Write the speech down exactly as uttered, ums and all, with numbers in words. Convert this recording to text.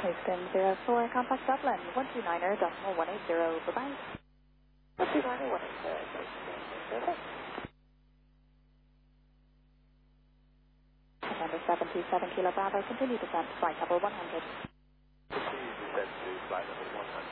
Houston zero four, contact Dublin, one two niner decimal one eight zero, bye-bye. one two niner one eight zero, okay. November seven two seven Kilo Bravo, continue descent to flight level one hundred. Continue descent to flight level one hundred.